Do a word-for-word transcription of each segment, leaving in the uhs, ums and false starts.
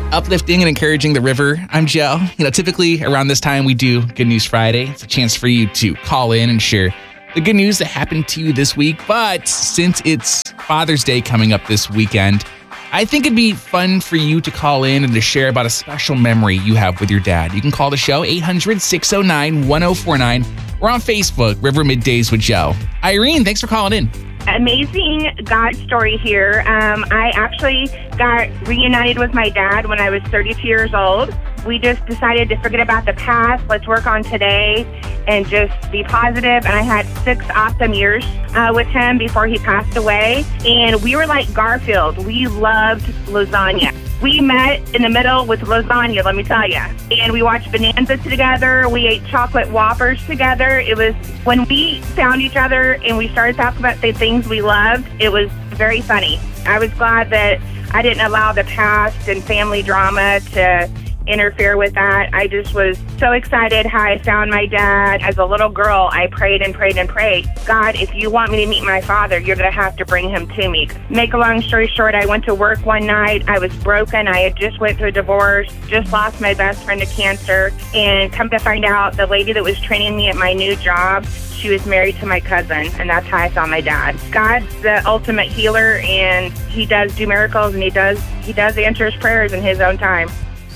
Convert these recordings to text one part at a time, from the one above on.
uplifting and encouraging the river. I'm Joe. You know, typically around this time we do Good News Friday. It's a chance for you to call in and share the good news that happened to you this week. But since it's Father's Day coming up this weekend, I think it'd be fun for you to call in and to share about a special memory you have with your dad. You can call the show eight hundred, six oh nine, one oh four nine. We're on Facebook, River Middays with Joe. Irene, thanks for calling in. Amazing God story here. Um, I actually got reunited with my dad when I was thirty-two years old. We just decided to forget about the past. Let's work on today and just be positive. And I had six awesome years uh, with him before he passed away. And we were like Garfield. We loved lasagna. We met in the middle with lasagna, let me tell you. And we watched Bonanza together. We ate chocolate Whoppers together. It was when we found each other and we started talking about the things we loved, it was very funny. I was glad that I didn't allow the past and family drama to interfere with that. I just was so excited how I found my dad. As a little girl, I prayed and prayed and prayed. God, if you want me to meet my father, you're going to have to bring him to me. Make a long story short, I went to work one night. I was broken. I had just went through a divorce, just lost my best friend to cancer, and come to find out the lady that was training me at my new job, she was married to my cousin, and that's how I found my dad. God's the ultimate healer, and he does do miracles, and he does he does answer his prayers in his own time.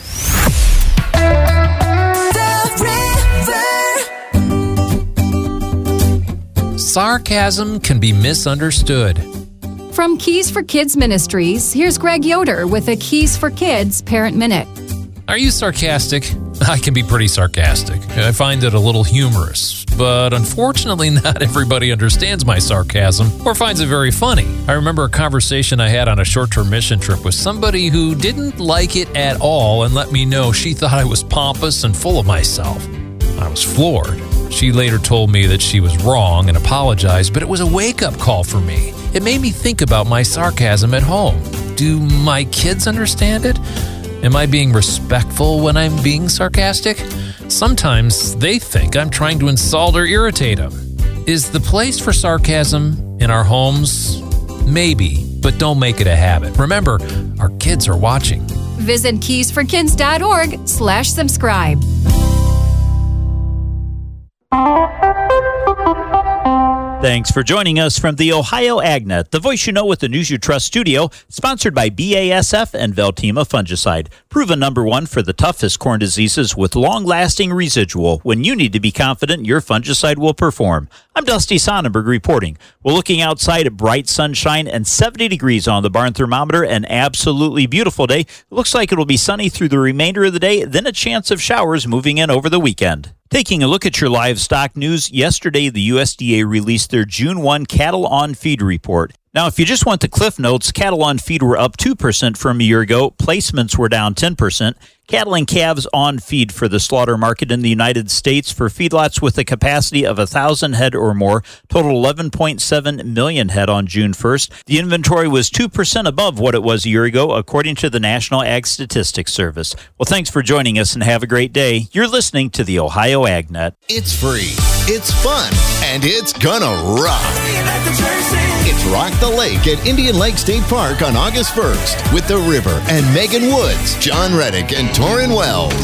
Sarcasm can be misunderstood. From Keys for Kids Ministries, here's Greg Yoder with a Keys for Kids Parent Minute. Are you sarcastic? I can be pretty sarcastic. I find it a little humorous, but unfortunately not everybody understands my sarcasm or finds it very funny. I remember a conversation I had on a short-term mission trip with somebody who didn't like it at all and let me know she thought I was pompous and full of myself. I was floored. She later told me that she was wrong and apologized, but it was a wake-up call for me. It made me think about my sarcasm at home. Do my kids understand it? Am I being respectful when I'm being sarcastic? Sometimes they think I'm trying to insult or irritate them. Is the place for sarcasm in our homes? Maybe, but don't make it a habit. Remember, our kids are watching. Visit keys for kids dot org slash subscribe. Thanks for joining us from the Ohio AgNet, the voice you know with the news you trust studio, sponsored by B A S F and Veltima Fungicide. Proven number one for the toughest corn diseases with long-lasting residual when you need to be confident your fungicide will perform. I'm Dusty Sonnenberg reporting. We're looking outside at bright sunshine and seventy degrees on the barn thermometer, an absolutely beautiful day. It looks like it'll be sunny through the remainder of the day, then a chance of showers moving in over the weekend. Taking a look at your livestock news, yesterday the U S D A released their June first cattle on feed report. Now, if you just want the cliff notes, cattle on feed were up two percent from a year ago. Placements were down ten percent. Cattle and calves on feed for the slaughter market in the United States for feedlots with a capacity of one thousand head or more total eleven point seven million head on June first. The inventory was two percent above what it was a year ago, according to the National Ag Statistics Service. Well, thanks for joining us and have a great day. You're listening to the Ohio AgNet. It's free, it's fun, and it's gonna rock. It's Rock the Lake at Indian Lake State Park on August first with The River and Megan Woods, John Reddick, and Torrin Wells.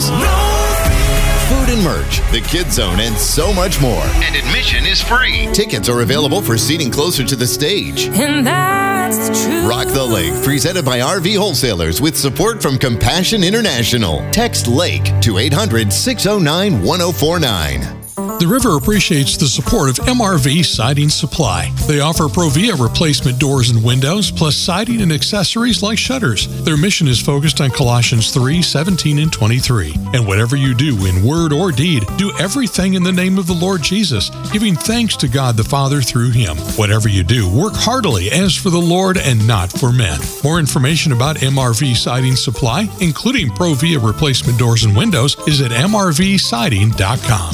Food and merch, the Kids Zone, and so much more. And admission is free. Tickets are available for seating closer to the stage. And that's the truth. Rock the Lake, presented by R V Wholesalers with support from Compassion International. Text LAKE to eight hundred, six oh nine, one oh four nine. The River appreciates the support of M R V Siding Supply. They offer Provia replacement doors and windows, plus siding and accessories like shutters. Their mission is focused on Colossians three, seventeen, and twenty-three. And whatever you do in word or deed, do everything in the name of the Lord Jesus, giving thanks to God the Father through Him. Whatever you do, work heartily as for the Lord and not for men. More information about M R V Siding Supply, including Provia replacement doors and windows, is at m r v siding dot com.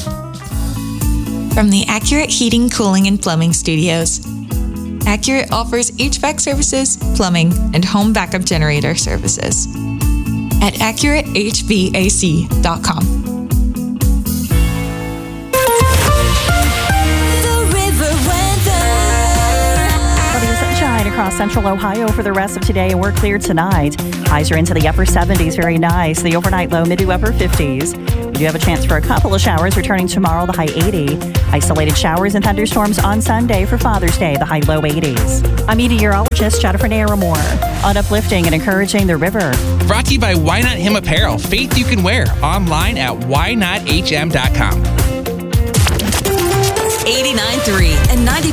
From the Accurate Heating, Cooling, and Plumbing Studios. Accurate offers H V A C services, plumbing, and home backup generator services at accurate h v a c dot com. The River Weather. across central Ohio for the rest of today, and we're clear tonight. Highs are into the upper seventies, very nice. The overnight low mid to upper fifties. We do have a chance for a couple of showers returning tomorrow, the high eighty. Isolated showers and thunderstorms on Sunday for Father's Day, the high low eighties. I'm meteorologist Jennifer Naramore on uplifting and encouraging the river. Brought to you by Why Not Him Apparel. Faith you can wear. Online at why not h m dot com. eighty-nine point three and ninety